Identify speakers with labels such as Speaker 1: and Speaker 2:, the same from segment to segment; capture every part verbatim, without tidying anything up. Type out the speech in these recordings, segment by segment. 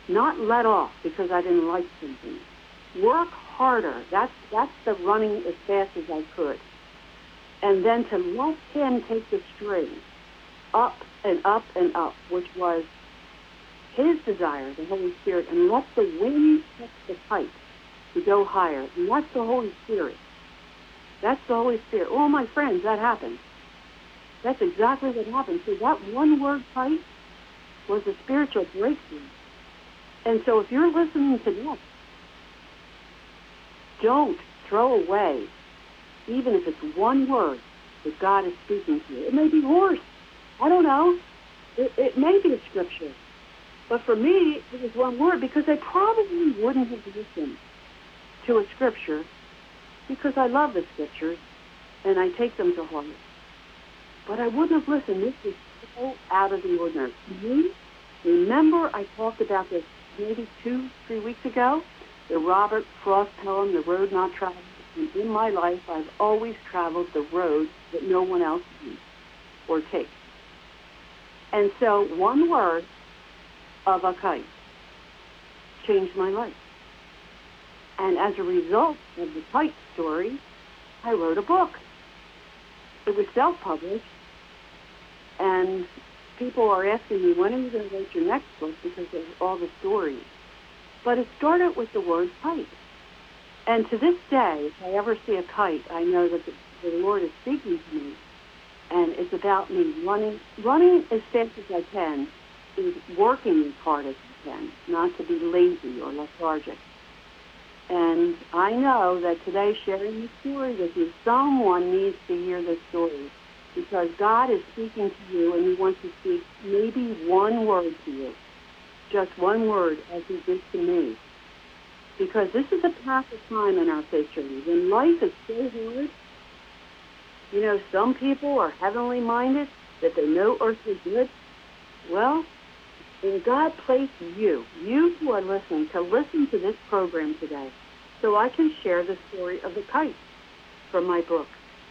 Speaker 1: not let off because I didn't like something. Work harder. That's that's the running as fast as I could. And then to let him take the string up and up and up, which was his desire, the Holy Spirit, and let the wind catch the kite to go higher. And that's the Holy Spirit. That's the Holy Spirit. Oh, my friends, that happened. That's exactly what happened. So that one word kite was a spiritual breakthrough. And so if you're listening to this, don't throw away, even if it's one word that God is speaking to you. It may be horse. I don't know. It, it may be a scripture. But for me, it was one word because I probably wouldn't have listened to a scripture because I love the scriptures and I take them to heart. But I wouldn't have listened. This is so out of the ordinary. You remember I talked about this maybe two, three weeks ago? The Robert Frost poem, The Road Not Traveled. And in my life, I've always traveled the road that no one else sees or takes. And so one word of a kite changed my life. And as a result of the kite story, I wrote a book. It was self-published, and people are asking me, when are you going to write your next book, because of all the stories. But it started with the word kite. And to this day, if I ever see a kite, I know that the, the Lord is speaking to me, and it's about me running, running as fast as I can, is working as hard as I can, not to be lazy or lethargic. And I know that today, sharing this story with you, someone needs to hear this story, because God is speaking to you, and he wants to speak maybe one word to you, just one word, as he did to me. Because this is a path of time in our faith journey. When life is so hard, you know, some people are heavenly minded, that they know earthly good. Well, and God placed you, you who are listening, to listen to this program today, so I can share the story of the kite from my book.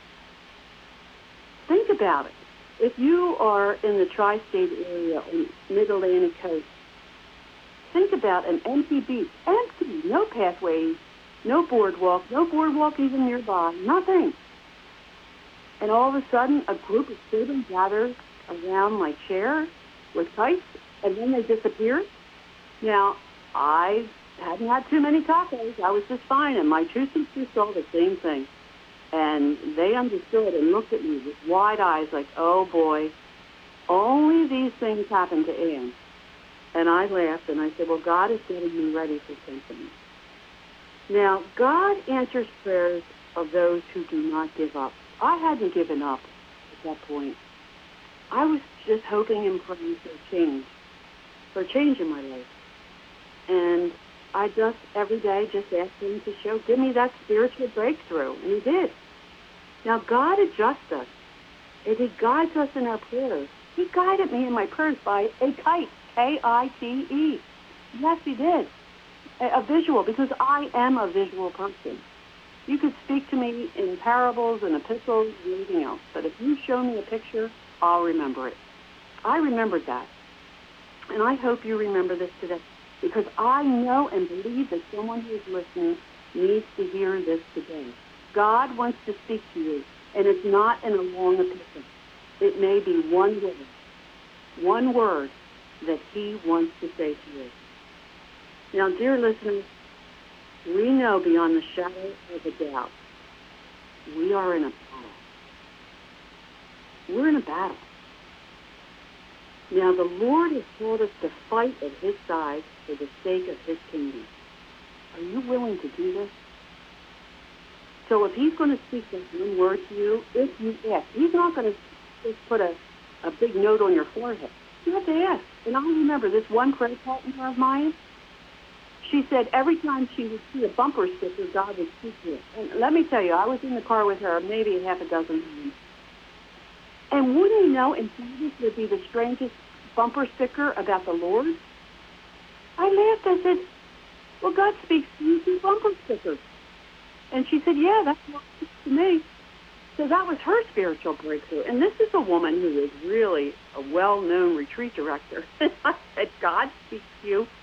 Speaker 1: Think about it. If you are in the tri-state area on Mid-Atlantic coast, think about an empty beach, empty, no pathways, no boardwalk, no boardwalk even nearby, nothing. And all of a sudden, a group of children gathered around my chair with kites, and then they disappeared. Now, I hadn't had too many tacos. I was just fine, and my two sisters saw the same thing. And they understood and looked at me with wide eyes like, oh, boy, only these things happen to Ann. And I laughed, and I said, well, God is getting me ready for something. Now, God answers prayers of those who do not give up. I hadn't given up at that point. I was just hoping and praying for a change, for a change in my life. And I just, every day, just asked him to show, give me that spiritual breakthrough, and he did. Now, God adjusts us, and he guides us in our prayers. He guided me in my prayers by a kite, K I T E. Yes, he did. A, a visual, because I am a visual person. You could speak to me in parables and epistles and anything else, but if you show me a picture, I'll remember it. I remembered that. And I hope you remember this today, because I know and believe that someone who is listening needs to hear this today. God wants to speak to you, and it's not in a long epistle. It may be one word, one word that he wants to say to you. Now, dear listeners, we know beyond the shadow of a doubt, we are in a battle. We're in a battle. Now, the Lord has told us to fight at his side for the sake of his kingdom. Are you willing to do this? So if he's going to speak that one word to you, if you ask, he's not going to just put a, a big note on your forehead. You have to ask. And I remember this one prayer partner of mine, she said every time she would see a bumper sticker, God would speak to it. And let me tell you, I was in the car with her maybe half a dozen times. And wouldn't you know, in English would be the strangest bumper sticker about the Lord? I laughed. I said, well, God speaks to you through bumper stickers. And she said, yeah, that's what he speaks to me. So that was her spiritual breakthrough. And this is a woman who is really a well-known retreat director. I said, God speaks to you